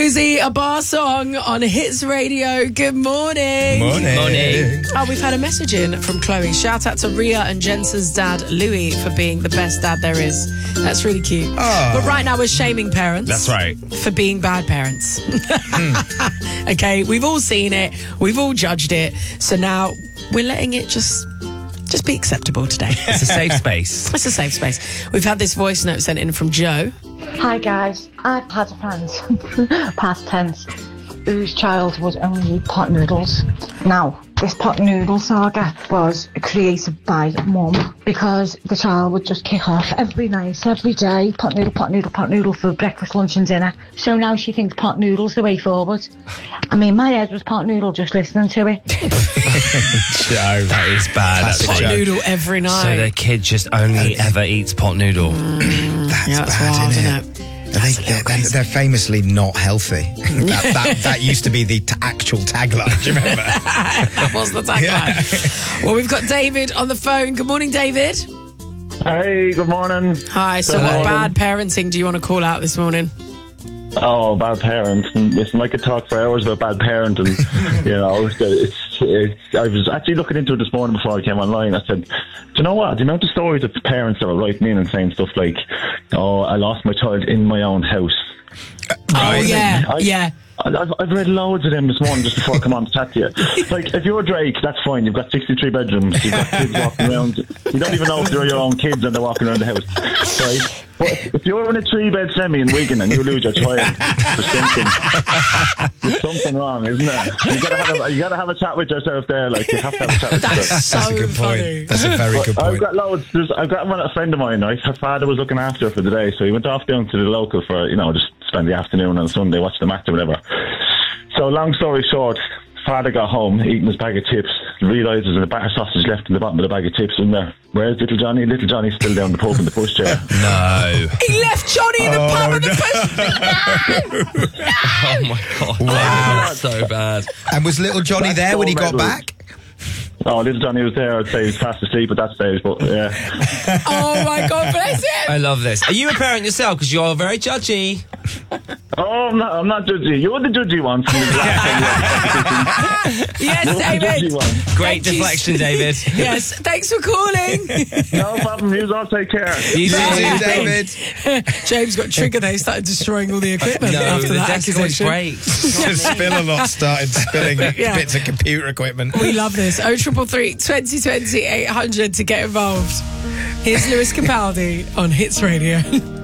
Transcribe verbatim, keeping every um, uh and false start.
Susie, a bar song on Hits Radio. Good morning. Morning. Morning. Oh, we've had a message in from Chloe. Shout out to Ria and Jensen's dad, Louis, for being the best dad there is. That's really cute. Oh. But right now we're shaming parents. That's right. For being bad parents. mm. Okay, we've all seen it. We've all judged it. So now we're letting it just... just be acceptable today. It's a safe space. It's a safe space. We've had this voice note sent in from Joe. Hi guys, I've had a friend, past tense, whose child would only eat pot noodles. Now, this pot noodle saga was created by mum because the child would just kick off every night, every day, pot noodle, pot noodle, pot noodle for breakfast, lunch and dinner. So now she thinks pot noodle's the way forward. I mean, my head was pot noodle just listening to it. Joe, that is bad. That's pot noodle every night. So the kid just only ever eats pot noodle. Mm, that's, yeah, that's bad, wild, isn't isn't it? it? They, they're, they're, they're famously not healthy. that, that, that used to be the t- actual tagline. Do you remember? That was the tagline. Yeah. Well, we've got David on the phone. Good morning, David. Hey, good morning. Hi. So, good what morning. bad parenting do you want to call out this morning? Oh, bad parents. And listen, I could talk for hours about bad parenting. You know, it's, it's, I was actually looking into it this morning before I came online. I said, do you know what? The amount of stories of parents that are writing in and saying stuff like, oh, I lost my child in my own house. Oh, yeah, I, yeah. I've, I've read loads of them this morning just before I come on to chat to you. Like, if you're Drake, that's fine. You've got sixty-three bedrooms. You've got kids walking around. You don't even know if they're your own kids and they're walking around the house. Right? But if you're in a three-bed semi in Wigan and you lose your child, there's something, there's something wrong, isn't there? You gotta have a, you gotta have a chat with yourself there. Like, you have to have a chat with That's yourself. so That's a good funny. point. That's a very But good I've point. got loads. There's, I've got one, a friend of mine, right? Her father was looking after her for the day, so he went off down to the local for, you know, just spend the afternoon on Sunday, watch the match or whatever. So, long story short, father got home, eating his bag of chips, realised there's a batter sausage left in the bottom of the bag of chips in there. Where's little Johnny? Little Johnny's still down the pub in the pushchair. No. He left Johnny in the Oh, pub in no. the push. Oh my God. Wow. That's so bad. And was little Johnny That's there when he got gold medal. back? Oh, little Johnny was there. I'd say he was fast asleep at that stage, but yeah. Oh my God, bless I him. love this. Are you a parent yourself? Because you're very judgy. Oh, I'm not, I'm not judgy. You're the judgy one. From the Yes, You're the David. judgy one. Great Thank you. deflection, David. Yes, thanks for calling. No problem. You all take care. You See too. you, David. James got triggered. They started destroying all the equipment No, after the that desk looks accusation. great. The spill a lot started spilling Yeah. bits of computer equipment. We love this. oh triple three, twenty twenty, eight hundred to get involved. Here's Lewis Capaldi on Hits Radio.